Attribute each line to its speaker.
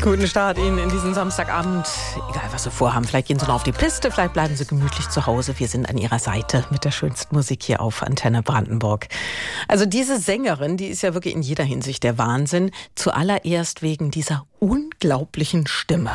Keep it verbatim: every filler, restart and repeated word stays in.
Speaker 1: Guten Start Ihnen in diesem Samstagabend. Egal, was Sie vorhaben. Vielleicht gehen Sie noch auf die Piste, vielleicht bleiben Sie gemütlich zu Hause. Wir sind an Ihrer Seite mit der schönsten Musik hier auf Antenne Brandenburg. Also diese Sängerin, die ist ja wirklich in jeder Hinsicht der Wahnsinn. Zuallererst wegen dieser unglaublichen Stimme.